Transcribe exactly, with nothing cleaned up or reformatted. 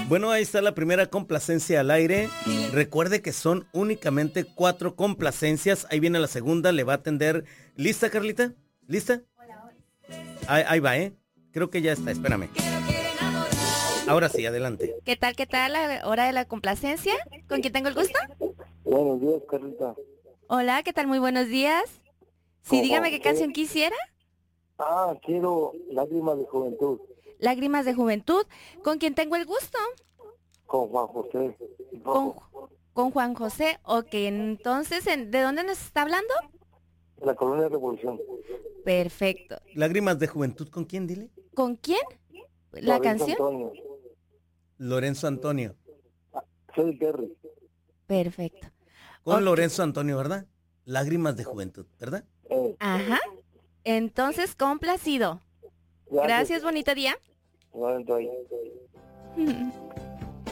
Bueno, ahí está la primera complacencia al aire. Recuerde que son únicamente cuatro complacencias. Ahí viene la segunda, le va a atender. ¿Lista, Carlita? ¿Lista? Ahí, ahí va, ¿eh? Creo que ya está, espérame. Ahora sí, adelante. ¿Qué tal, qué tal la hora de la complacencia? ¿Con quién tengo el gusto? Buenos días, Carlita. Hola, ¿qué tal? Muy buenos días. Sí, ¿Cómo dígame qué usted? canción quisiera. Ah, quiero Lágrimas de Juventud, Lágrimas de Juventud. ¿Con quién tengo el gusto? con Juan José Con, Rojo, con Juan José. Ok, entonces, ¿en- ¿de dónde nos está hablando? de la Colonia Revolución. Perfecto. Lágrimas de juventud, ¿con quién, dile? ¿Con quién? ¿La Lorenzo canción? Antonio, Lorenzo Antonio. soy Terry. Perfecto. Con Ok. Lorenzo Antonio, ¿verdad? Lágrimas de juventud, ¿verdad? Eh, Ajá. Entonces, complacido. Gracias, bonito día. Igualmente ahí.